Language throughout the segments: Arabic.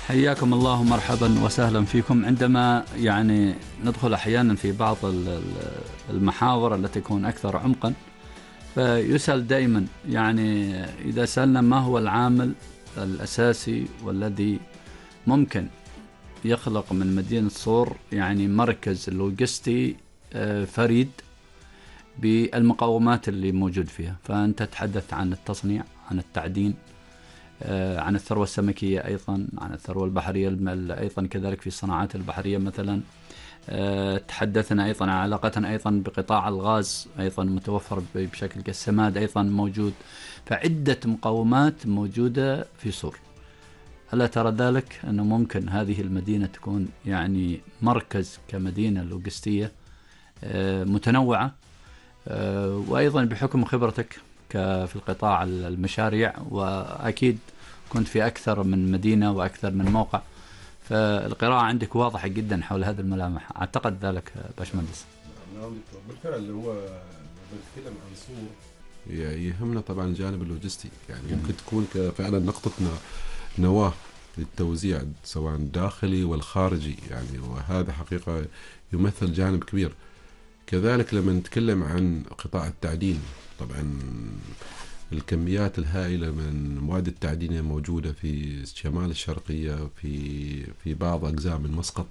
حياكم الله ومرحبا وسهلا فيكم. عندما ندخل أحيانا في بعض المحاور التي تكون أكثر عمقا، فيسأل دائما إذا سألنا ما هو العامل الأساسي والذي ممكن يخلق من مدينة صور مركز لوجستي فريد بالمقومات اللي موجود فيها. فأنت تحدث عن التصنيع، عن التعدين، عن الثروة السمكية، أيضا عن الثروة البحرية أيضا كذلك في الصناعات البحرية مثلا. تحدثنا أيضا عن علاقتنا أيضا بقطاع الغاز، أيضا متوفر بشكل كالسماد أيضا موجود. فعدة مقومات موجودة في صور. ألا ترى ذلك أنه ممكن هذه المدينة تكون مركز كمدينة لوجستية متنوعة، وأيضا بحكم خبرتك في القطاع المشاريع، وأكيد كنت في أكثر من مدينة وأكثر من موقع، فالقراءة عندك واضحة جدا حول هذه الملامح. أعتقد ذلك باشمهندس. نعم بالفعل. هو بنتكلم عن صور يهمنا طبعا الجانب اللوجستي، ممكن تكون فعلا نقطة نواة للتوزيع سواء الداخلي والخارجي، وهذا حقيقة يمثل جانب كبير. كذلك لما نتكلم عن قطاع التعدين، طبعا الكميات الهائلة من المواد التعدينية موجودة في شمال الشرقية، في بعض أجزاء من مسقط.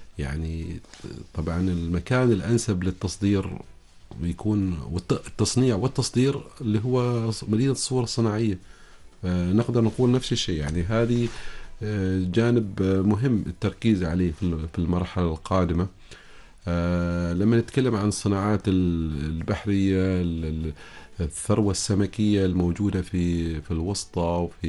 طبعا المكان الأنسب للتصدير يكون التصنيع والتصدير اللي هو مدينة صور الصناعية. نقدر نقول نفس الشيء. هذه جانب مهم التركيز عليه في المرحلة القادمة. لما نتكلم عن الصناعات البحرية، الثروة السمكية الموجودة في الوسطى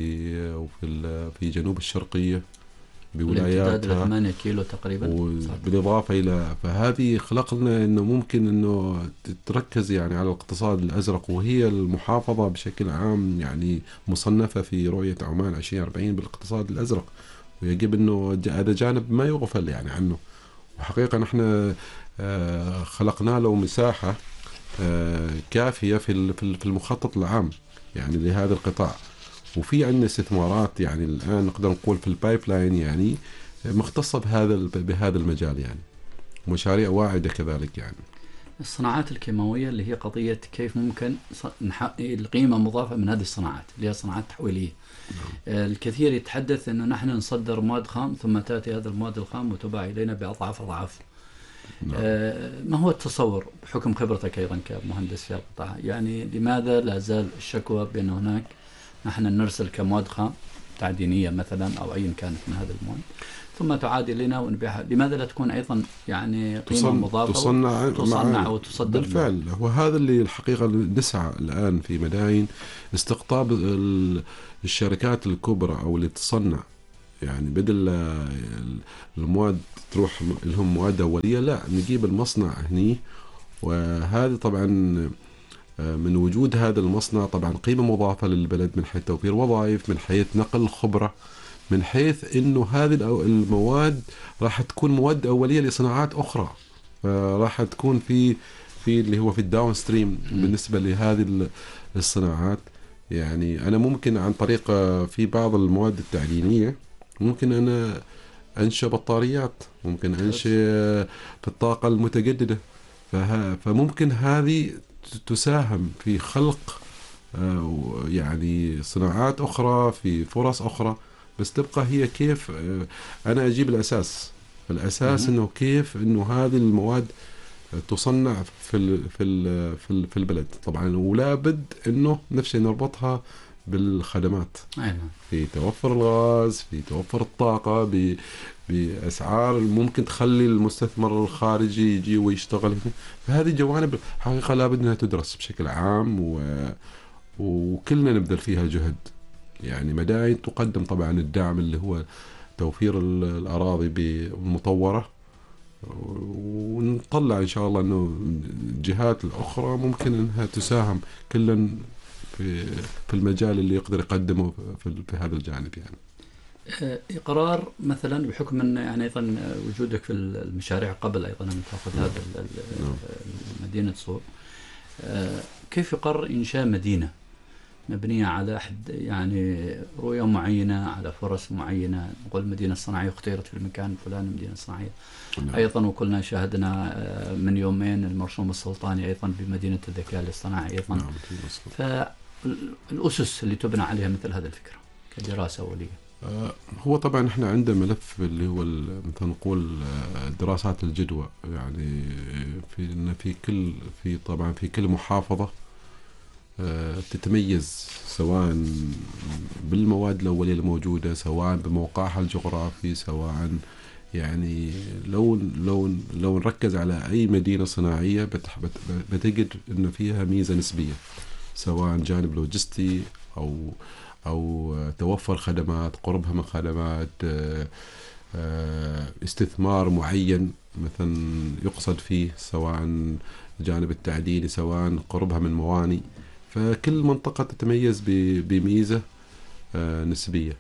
وفي جنوب الشرقية بولاياتها 8 كيلو تقريبا، بالإضافة إلى فهذه خلق لنا إنه ممكن إنه تركز على الاقتصاد الأزرق، وهي المحافظة بشكل عام مصنفة في رؤية عمان 2040 بالاقتصاد الأزرق، ويجب إنه هذا جانب ما يغفل عنه. وحقيقة نحن خلقنا له مساحة كافية في المخطط العام لهذا القطاع، وفي عندنا استثمارات الآن نقدر نقول في البايب لاين مختصة بهذا المجال، مشاريع واعدة كذلك. الصناعات الكيماوية اللي هي قضية كيف ممكن نحقق القيمة المضافة من هذه الصناعات اللي هي صناعات تحويلية. الكثير يتحدث أنه نحن نصدر مواد خام ثم تأتي هذا المواد الخام وتباع إلينا بأضعاف أضعاف. ما هو التصور بحكم خبرتك أيضا كمهندس في القطاع؟ لماذا لا زال الشكوى بأن هناك نحن نرسل كمواد خام تعدينية مثلا أو أي كانت من هذا المواد ثم تعاد إلينا ونبيعها؟ لماذا لا تكون أيضا قيمة مضافة تصنع وتصدر؟ بالفعل هو هذا اللي الحقيقة نسعى الآن في مداين استقطاب الشركات الكبرى أو اللي تصنع، بدل المواد تروح لهم مواد أولية، لا نجيب المصنع هني. وهذا طبعا من وجود هذا المصنع طبعا قيمة مضافة للبلد من حيث توفير وظائف، من حيث نقل خبرة، من حيث انه هذه المواد راح تكون مواد أولية لصناعات أخرى، راح تكون في اللي هو في الداون ستريم بالنسبة لهذه الصناعات. أنا ممكن عن طريق في بعض المواد التعدينية ممكن أنا أنشئ بطاريات، ممكن أنشئ في الطاقة المتجددة، فممكن هذه تساهم في خلق صناعات أخرى، في فرص أخرى. بس تبقى هي كيف أنا أجيب الأساس إنه كيف إنه هذه المواد تصنع في البلد طبعا، ولا بد إنه نفس نربطها بالخدمات. في توفر الغاز، في توفر الطاقة بأسعار ممكن تخلي المستثمر الخارجي يجي ويشتغل هنا. فهذه جوانب حقيقة لا بد أنها تدرس بشكل عام، وكلنا نبذل فيها جهد. مداين تقدم طبعا الدعم اللي هو توفير الأراضي بالمطورة، ونطلع إن شاء الله أنه الجهات الأخرى ممكن أنها تساهم كلا في المجال اللي يقدر يقدمه في هذا الجانب. إقرار مثلا بحكم أن أيضا وجودك في المشاريع قبل أيضا أن تأخذ هذا مدينة صور، كيف يقرر إنشاء مدينة مبنية على يعني رؤية معينة، على فرص معينة. نقول المدينة الصناعية اختيرت في المكان الفلاني مدينة صناعية. نعم. أيضا وكلنا شاهدنا من يومين المرسوم السلطاني أيضا بمدينة الذكاء الاصطناعي أيضا. نعم. فالأسس اللي تبنى عليها مثل هذه الفكرة كدراسة أولية. هو طبعا احنا عندنا ملف اللي هو مثل نقول دراسات الجدوى، يعني في كل محافظة تتميز سواء بالمواد الأولية الموجودة، سواء بموقعها الجغرافي، سواء يعني لو نركز على أي مدينة صناعية بتجد إن فيها ميزة نسبية، سواء جانب لوجستي أو توفر خدمات، قربها من خدمات، استثمار معين مثلا يقصد فيه، سواء جانب التعديلي، سواء قربها من مواني. فكل منطقة تتميز بميزة نسبية.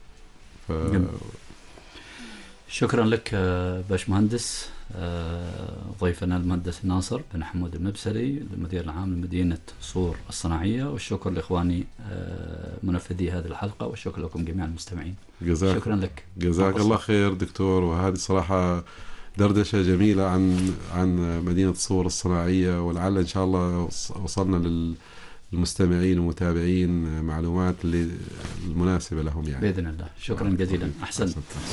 شكرا لك باشمهندس، ضيفنا المهندس ناصر بن حمود المبسري، المدير العام لمدينة صور الصناعية. والشكر لإخواني منفذي هذه الحلقة، والشكر لكم جميع المستمعين. شكرا لك. جزاك الله خير دكتور. وهذه صراحة دردشة جميلة عن مدينة صور الصناعية، ولعل إن شاء الله وصلنا للمستمعين والمتابعين معلومات المناسبة لهم يعني. بإذن الله. شكرا جزيلا. أحسنت.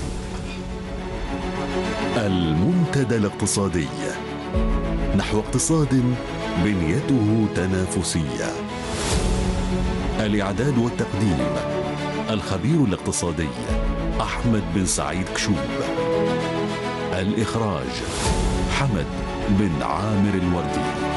المنتدى الاقتصادي نحو اقتصاد بنيته تنافسية. الإعداد والتقديم الخبير الاقتصادي أحمد بن سعيد كشوب. الإخراج حمد بن عامر الوردي.